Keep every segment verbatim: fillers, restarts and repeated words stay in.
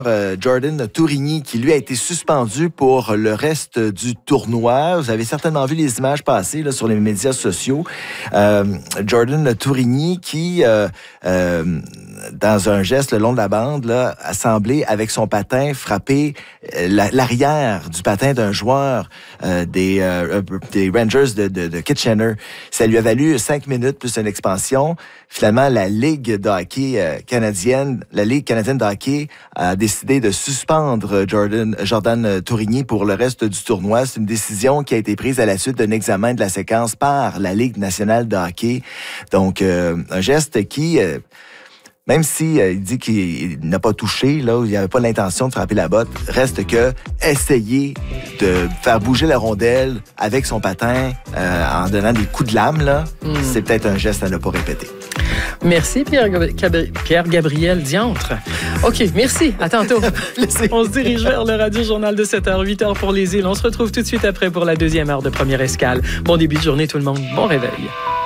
Euh, Jordan Tourigny, qui lui a été suspendu pour le reste du tournoi. Vous avez certainement vu les images passer là, sur les médias sociaux. Euh, Jordan Tourigny qui, euh, euh, dans un geste le long de la bande, là, a semblé, avec son patin, frapper euh, la, l'arrière du patin d'un joueur euh, des, euh, des Rangers de, de, de Kitchener. Ça lui a valu cinq minutes plus une expansion. Finalement, la Ligue de hockey euh, canadienne, la Ligue canadienne de hockey a décidé de suspendre Jordan, Jordan Tourigny pour le reste du tournoi. C'est une décision qui a été prise à la suite d'un examen de la séquence par la Ligue nationale de hockey. Donc, euh, un geste qui... Euh, Même si euh, il dit qu'il n'a pas touché, là, il n'avait pas l'intention de frapper la botte, reste que essayer de faire bouger la rondelle avec son patin euh, en donnant des coups de lame, là, mm. c'est peut-être un geste à ne pas répéter. Merci, Pierre-Gabriel Pierre Diantre. OK, merci. À tantôt. On se dirige vers le Radio-Journal de sept heures, huit heures pour les îles. On se retrouve tout de suite après pour la deuxième heure de Première Escale. Bon début de journée, tout le monde. Bon réveil.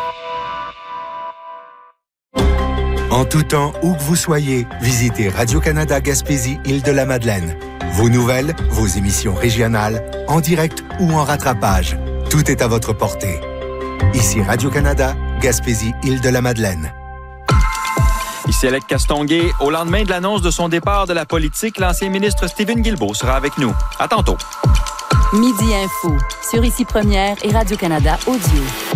En tout temps, où que vous soyez, visitez Radio-Canada Gaspésie Île-de-la-Madeleine. Vos nouvelles, vos émissions régionales, en direct ou en rattrapage, tout est à votre portée. Ici Radio-Canada Gaspésie Île-de-la-Madeleine. Ici Alec Castonguay. Au lendemain de l'annonce de son départ de la politique, l'ancien ministre Stephen Guilbeault sera avec nous. À tantôt. Midi Info, sur Ici Première et Radio-Canada Audio.